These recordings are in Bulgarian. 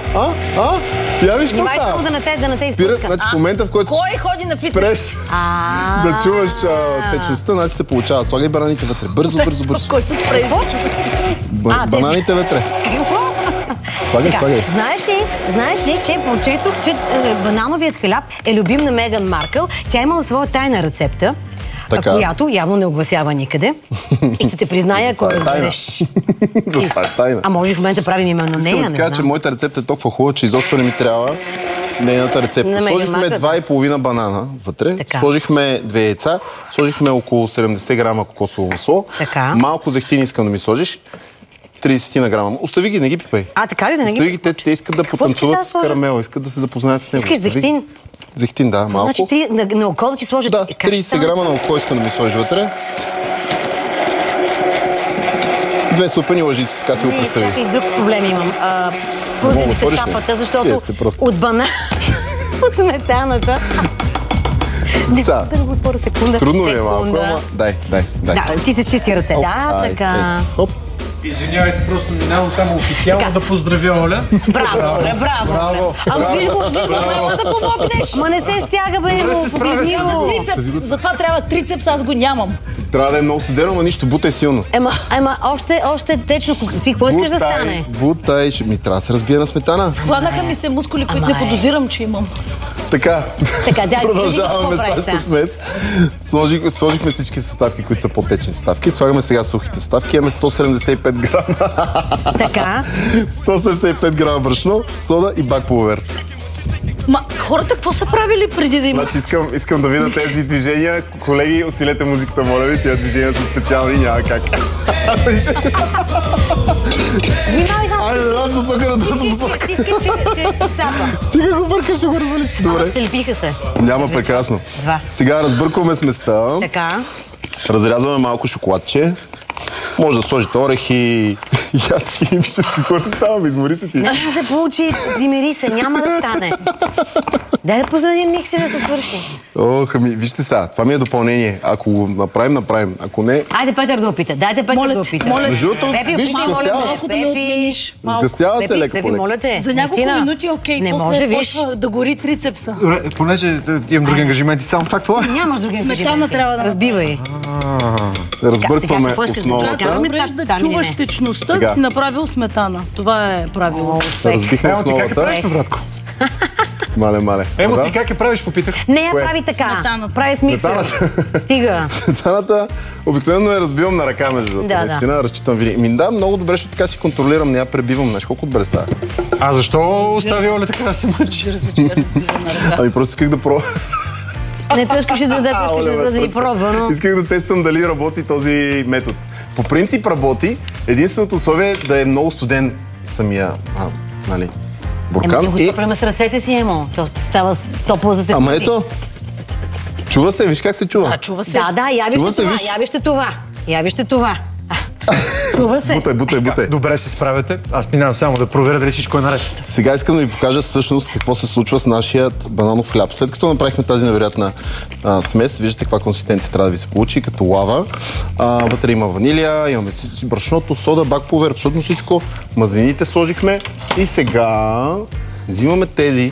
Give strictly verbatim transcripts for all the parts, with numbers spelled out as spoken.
А? А? Я виж какво Внимай става? само да не те, да не те Спира, изпуска. значи в момента, в който Кой ходи на фитнес? спреш А. да чуваш а, течността, значи се получава. Слагай бананите вътре. Бързо, бързо, бързо. Който спре. Ба- А, тези- бананите вътре. Слагай, Така, слагай. знаеш ли, знаеш ли, че прочетох, че е, банановият хляб е любим на Меган Маркъл. Тя е имала своя тайна рецепта, Така. която явно не огласява никъде. И ще те призная, ако Това е тайна. разбереш. За това е тайна. А може в момента правим именно Искам нея, да не ти кажа, знам. че моята рецепта е толкова хубава, че изобщо не ми трябва нейната рецепта. На Меган Сложихме Маркъл. два и половина банана вътре, Така. сложихме две яйца, сложихме около седемдесет грама кокосово масло, Така. малко зехтин искам да ми сложиш, тридесет на грама. Остави ги, не ги пипай. А, така ли да не Остави ги... ги, те, те искат да Какво потанцуват искаш да с сложа? карамела, искат да се запознаят с него. Искаш Остави ги. зехтин? Зехтин, да, малко. Значи три, на, на око да ти сложат... Да, Как ще тридесет стане грама това? на око искам да ми сложиш вътре. Две супени лъжици, така си го Не, представи. Чакай, друг проблем имам. А, Първо Мога ми да се отвориш ли? тапата, Вие защото сте просто. от бана... от сметаната... Не Са. мога да го отворя секунда. Трудно ми е секунда. малко, ама дай, дай, дай. Да, ти с чисти ръце. Оп, Да, ай, така. ето, Хоп. Извинявайте, просто минавам само официално Така. да поздравя Оля. Браво, бре, браво. Браво, бре. Ама виж го, виж го, Няма да помогнеш. ама не се стяга, бе, Добре му се справяш. погледни го. Трицепс. Затова трябва трицепс, аз го нямам. Трябва да е много студено, но нищо, бутай силно. Ема, ема, още, още течно. Ти какво искаш да стане? бутай, ще ми трябва да се разбия на сметана. Хванаха ми се мускули, които Ама не е. подозирам, че имам. Така, Така, да, продължаваме с кажи какво нашата правиш смес. Сложих, сложихме всички съставки, които са по-течни съставки. Слагаме сега сухите съставки. Имаме сто седемдесет и пет грама. Така. сто седемдесет и пет грама брашно, сода и бак пулвер. Ма, хората какво са правили преди да има? Значи искам, искам да видя тези движения. Колеги, усилете музиката, моля ви. Тези движения са специални, няма как. Внимавай само. Айде, да дадат посока, да дадат Ти посока. искаш, че, че цапа. Стига го бъркаш, ще го развалиш. Добре. Стелепиха се. Няма, прекрасно. Два. Сега разбъркваме сместа. Така. Разрязваме малко шоколадче. Може да сложите орехи, ядки, каквото става, измори се ти. Няма да се получи, примири се, няма да стане. Дай да позадим миксера да се свърши. Ох, ами, вижте сега, това ми е допълнение. Ако го направим, направим. Ако не, Айде Петър да опита, дайте Петър Моля да те, опита. моля те. между другото, Пепи, виж, опитай, моля сгъстява те. се. Малко да ме отмениш. Малко. Сгъстява се Пепи, леко Пепи, по леко. моля те. За няколко наистина. минути, окей. Не после може, виж. почва да гори трицепса. Добре, понеже да, имам други ангажименти, само това какво е? Нямаш други Сметана ангажименти. трябва да Разбивай. Разбъркваме какво искаш да основата. кажеш? Добре, да Там или чуваш не? течността, Сега. си направил сметана. Това е правило. Успех. Разбихме Емо, ти как е основата. правиш, братко? Мале, мале. Емо, А, ти как е правиш, попитах? Не я Кое? прави така. Сметаната. Прави с миксер. Стига. Сметаната обикновено я разбивам на ръка, между другото. Да, да. Наистина, разчитам винаги. Ми да, много добре, защото така си контролирам, не я пребивам. Знаеш колко добре става? А защо остави Оля така да се мъчи? Разбира се, че я разбира на ръка. Ами просто исках да пробвам. Не, той искаше да, да, той искаше да, да ни пробва, но... Исках да тествам дали работи този метод. По принцип работи. Единственото условие е да е много студен самия, а, нали, Ема буркан. не го стопляме с ръцете си, емо. То става топло за секунди. Ама ето, чува се, виж как се чува. А, чува се. Да, да, я Чува вижте се, това, виж. я вижте това. Я вижте това. Чува се. Бутай, бутай, бутай. Добре се справяте. Аз минавам само да проверя дали всичко е наред. Сега искам да ви покажа всъщност какво се случва с нашия бананов хляб. След като направихме тази невероятна а, смес, виждате каква консистенция трябва да ви се получи, като лава. А, вътре има ванилия, имаме си- брашното, сода, бак пулвер, абсолютно всичко. Мазнините сложихме и сега взимаме тези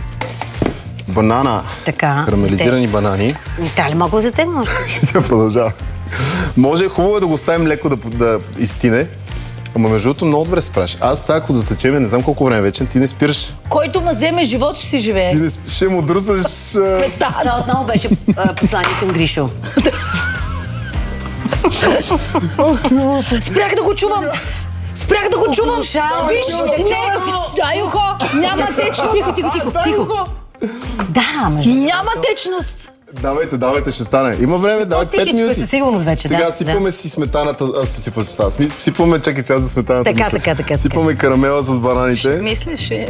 банана, Така. карамелизирани банани. Не трябва ли малко да се стегна още? Ще тя продължава. Може хубаво е да го оставим леко да, да изтине. Ама между другото много добре се справиш. Аз сега, ако засечеме, не знам колко време вече, ти не спираш. Който ме вземе живот, ще си живее. Ти не спираш, ще му друсаш... а, Това отново беше а, послание към Гришо. Спрях да го чувам! Спрях да го чувам! Оглушава. Виж, не! Дай ухо! Няма течност! Тихо, тихо, тихо, тихо. Да, между... Няма течност! Давайте, давайте, ще стане. Има време, давай пет Тихичко е минути. със сигурност вече, Сега да. сипваме да. си сметаната, аз сипвам сметана. Сми- Сипваме, чакай час за сметаната. Така, мисля. така, така, Сипваме карамела с бананите. Мислиш, е.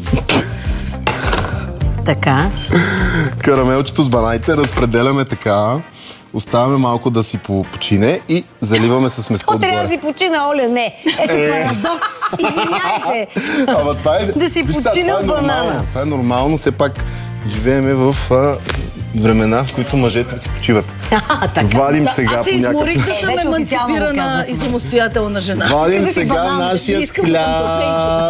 Така. Карамелчето с бананите разпределяме така. Оставяме малко да си по- почине и заливаме с место О, трябва да отгоре. си почина, Оля, не. Ето парадокс. Извинявайте. Ама това е... Да си Виж сега, почина това е банана. нормално. Това е нормално, все пак живееме в а, времена, в които мъжете си почиват. А, така. Вадим Да, сега аз се по някакъв изморих да съм Вече официално го еманципирана казват. и самостоятелна жена. Вадим Искам да си сега банан. нашия Искам да съм хляб. трофейче.